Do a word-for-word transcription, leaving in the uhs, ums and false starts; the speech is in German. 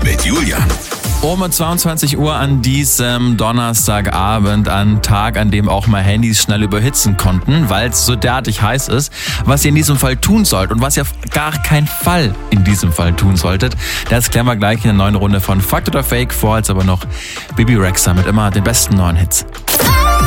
mit Julian. Um zweiundzwanzig Uhr an diesem Donnerstagabend, ein Tag, an dem auch mal Handys schnell überhitzen konnten, weil es so derartig heiß ist. Was ihr in diesem Fall tun sollt und was ihr auf gar keinen Fall in diesem Fall tun solltet, das klären wir gleich in der neuen Runde von Fakt oder Fake. Vorher jetzt aber noch Bibi Rexha mit immer den besten neuen Hits.